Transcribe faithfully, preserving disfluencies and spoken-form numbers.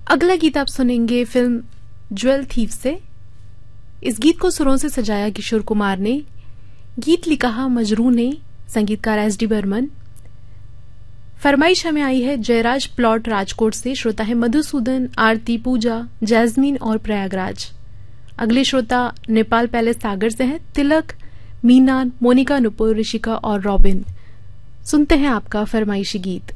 अगला गीत आप सुनेंगे फिल्म ज्वेल थीव से। इस गीत को सुरों से सजाया किशोर कुमार ने, गीत लिखा मजरू ने, संगीतकार एस डी बर्मन। फरमाइश हमें आई है जयराज प्लॉट राजकोट से। श्रोता है मधुसूदन, आरती, पूजा, जैस्मीन और प्रयागराज। अगले श्रोता नेपाल पैलेस सागर से हैं, तिलक, मीना, मोनिका, नुपुर, ऋषिका और रॉबिन। सुनते हैं आपका फरमाइशी गीत।